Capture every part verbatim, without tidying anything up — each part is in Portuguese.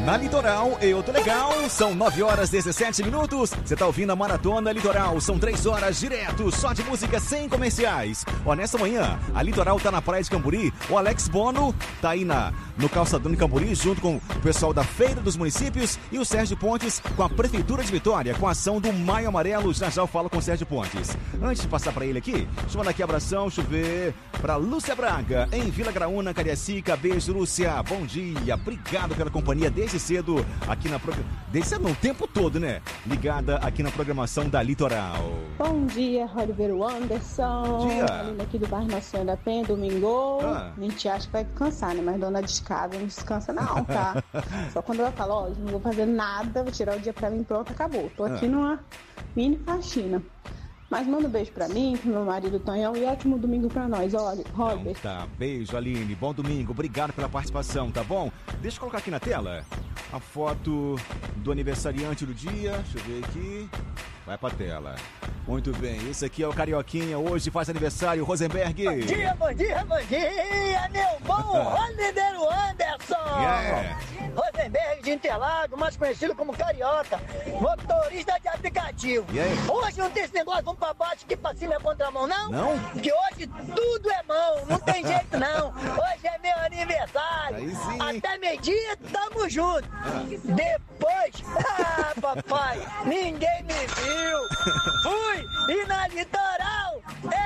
Na Litoral, eu tô legal. São nove horas e dezessete minutos. Você tá ouvindo a Maratona Litoral. São três horas direto, só de música sem comerciais. Ó, nessa manhã, a Litoral tá na Praia de Camburi. O Alex Bono tá aí na, no Calçadão de Camburi, junto com o pessoal da Feira dos Municípios. E o Sérgio Pontes com a Prefeitura de Vitória, com a ação do Maio Amarelo. Já já eu falo com o Sérgio Pontes. Antes de passar pra ele aqui, deixa eu mandar aqui abração, deixa eu ver, pra Lúcia Braga, em Vila Graúna, Cariacica. Beijo, Lúcia. Bom dia. Obrigado pela companhia desde cedo aqui na programação. Desde cedo não, o tempo todo, né? Ligada aqui na programação da Litoral. Bom dia, Oliver Anderson. Bom dia. Vindo aqui do bairro Nossa Senhora da Penha, domingo. Ah. A gente acha que vai descansar, né? Mas dona de casa não descansa não, tá? Só quando ela fala, ó, não vou fazer nada, vou tirar o dia pra mim, pronto, acabou. Tô aqui ah. numa mini faxina. Mas manda um beijo pra mim, pro meu marido Tonhão, e ótimo domingo pra nós, olha, Robert. Então, tá, beijo, Aline, bom domingo, obrigado pela participação, tá bom? Deixa eu colocar aqui na tela a foto do aniversariante do dia, deixa eu ver aqui, vai pra tela. Muito bem, esse aqui é o Carioquinha, hoje faz aniversário, Rosenberg. Bom dia, bom dia, bom dia, meu bom Oliveiro Anderson. Yeah. Rosenberg de Interlagos, mais conhecido como Carioca, motorista de aplicativo. Yeah. Hoje não tem esse negócio, vamos pra baixo, aqui pra cima é contramão, não? Não? Porque hoje tudo é mão, não tem jeito não. Hoje é meu aniversário. Aí sim. Até meio-dia, tamo junto. Ah. Depois, ah, papai, ninguém me viu. Fui e na Litoral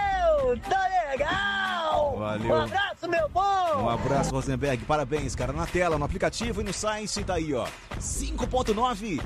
eu tô legal. Valeu. Um abraço, meu bom. Um abraço, Rosenberg. Parabéns, cara. Na tela, no aplicativo e no site, tá aí, ó. cinco ponto nove,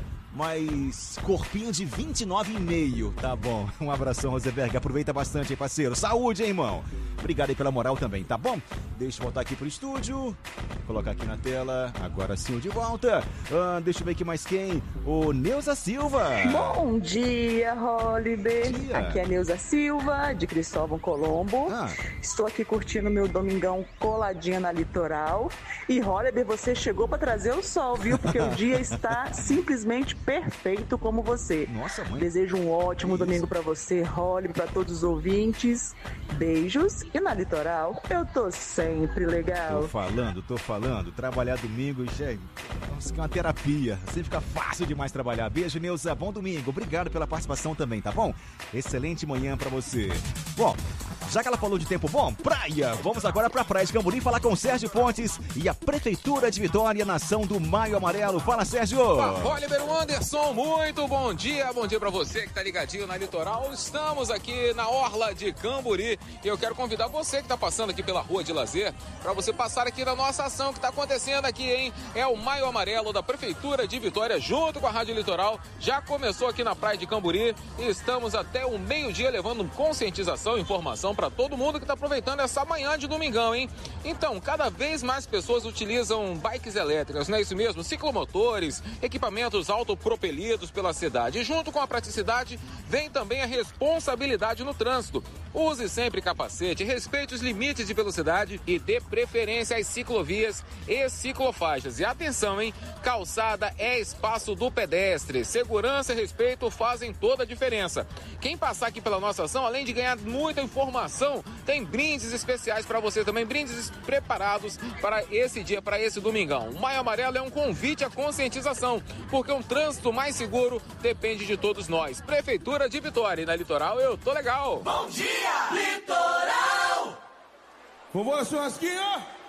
mas corpinho de vinte e nove vírgula cinco. Tá bom. Um abração, Rosenberg. Aproveita bastante, hein, parceiro. Saúde, hein, irmão. Obrigado aí pela moral também, tá bom? Deixa eu voltar aqui pro estúdio. Vou colocar aqui na tela. Agora sim, de volta. Ah, deixa eu ver aqui mais quem. O Neuza Silva. Bom dia, Holiday. Dia. Aqui é Neuza Silva, de Cristóvão Colombo. Ah. Estou aqui curtindo meu domingão coladinha na Litoral. E, Holiday, você chegou para trazer o sol, viu? Porque o dia está simplesmente perfeito como você. Nossa, mãe. Desejo um ótimo Que domingo para você, Holiday, para todos os ouvintes. Beijos. E na Litoral, eu tô sempre legal. Tô falando, tô falando. Trabalhar domingo, gente, é uma terapia. Sempre fica fácil demais trabalhar. Beijo, Neuza. Bom domingo. Obrigado pela participação também, tá bom? Excelente manhã pra você. Bom, já que ela falou de tempo bom, praia. Vamos agora pra Praia de Camburi falar com o Sérgio Pontes e a Prefeitura de Vitória, nação do Maio Amarelo. Fala, Sérgio. Oliver Anderson, muito bom dia. Bom dia pra você que tá ligadinho na Litoral. Estamos aqui na Orla de Camburi e eu quero convidar você que tá passando aqui pela Rua de Lazer pra você passar aqui na nossa ação que tá acontecendo aqui, hein? É o Maio Amarelo da Prefeitura de Vitória, junto com a Rádio Litoral. Já começou aqui na Praia de Camburi e estamos até o meio-dia levando conscientização e informação para todo mundo que está aproveitando essa manhã de domingão, hein? Então, cada vez mais pessoas utilizam bikes elétricas, não é isso mesmo? Ciclomotores, equipamentos autopropelidos pela cidade. E junto com a praticidade, vem também a responsabilidade no trânsito. Use sempre capacete, respeite os limites de velocidade e dê preferência às ciclovias e ciclofaixas. E atenção, hein? Calçada é espaço do pedestre. Segurança e respeito fazem toda a diferença. Quem passar aqui pela nossa ação, além de ganhar muita informação, tem brindes especiais para você também, brindes preparados para esse dia, para esse domingão. O Maio Amarelo é um convite à conscientização, porque um trânsito mais seguro depende de todos nós. Prefeitura de Vitória, e na Litoral eu tô legal. Bom dia, Litoral! Vambora, churrasquinho!